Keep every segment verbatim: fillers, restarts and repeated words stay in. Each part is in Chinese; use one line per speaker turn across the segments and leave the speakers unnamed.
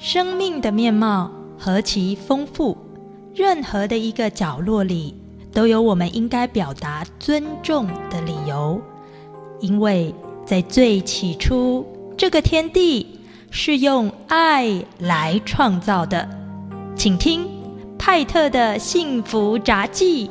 生命的面貌何其丰富，任何的一个角落里都有我们应该表达尊重的理由。因为在最起初，这个天地是用爱来创造的。请听派特的幸福杂记。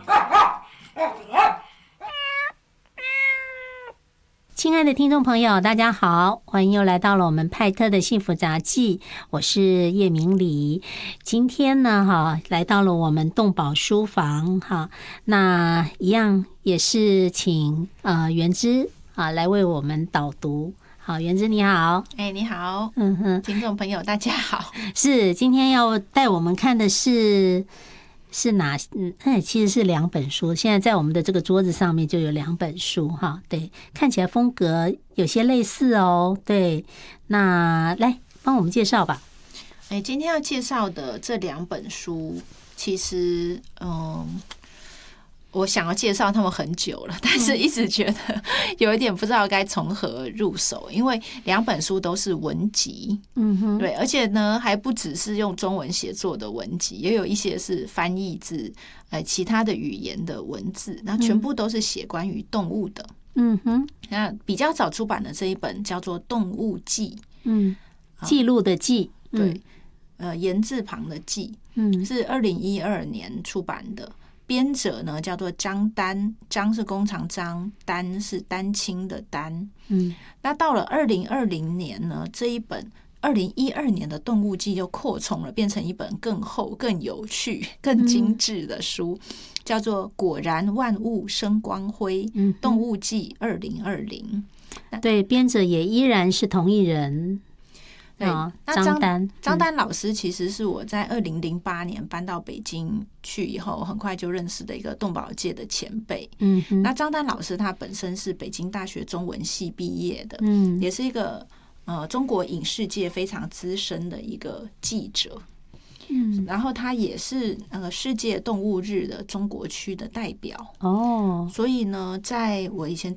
亲爱的听众朋友，大家好，欢迎又来到了我们派特的幸福杂记，我是叶明礼。今天呢，哈，来到了我们动保书房，哈，那一样也是请呃元之啊来为我们导读。好，元之你好。
哎、欸，你好，
嗯哼，
听众朋友大家好。
是，今天要带我们看的是。是哪？嗯，哎，其实是两本书。现在在我们的这个桌子上面就有两本书，哈，对，看起来风格有些类似哦。对，那来帮我们介绍吧。
哎，今天要介绍的这两本书，其实，嗯，我想要介绍他们很久了，但是一直觉得有一点不知道该从何入手，因为两本书都是文集，嗯哼，对，而且呢还不只是用中文写作的文集，也有一些是翻译自呃其他的语言的文字，那全部都是写关于动物的，嗯哼，那比较早出版的这一本叫做《动物记》，嗯，
记录的记，
对，呃，言字旁的记，嗯，是二零一二年出版的。编者呢叫做张丹，张是弓长张，丹是丹青的丹。嗯，那到了二零二零年呢，这一本二零一二年的《动物记》又扩充了，变成一本更厚、更有趣、更精致的书，嗯、叫做《果然万物生光辉》，嗯，《动物记二零二零》。
对，编者也依然是同一人。
对，那张丹张丹老师其实是我在二零零八年搬到北京去以后，很快就认识的一个动保界的前辈。嗯，那张丹老师他本身是北京大学中文系毕业的，嗯，也是一个呃中国影视界非常资深的一个记者。嗯，然后他也是那个世界动物日的中国区的代表哦，所以呢，在我以前